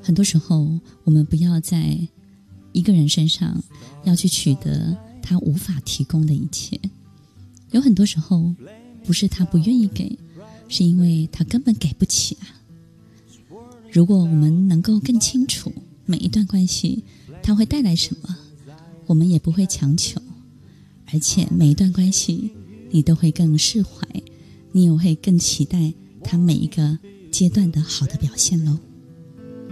很多时候我们不要在一个人身上要去取得他无法提供的一切，有很多时候不是他不愿意给，是因为他根本给不起啊。如果我们能够更清楚每一段关系它会带来什么，我们也不会强求，而且每一段关系你都会更释怀，你也会更期待它每一个阶段的好的表现咯。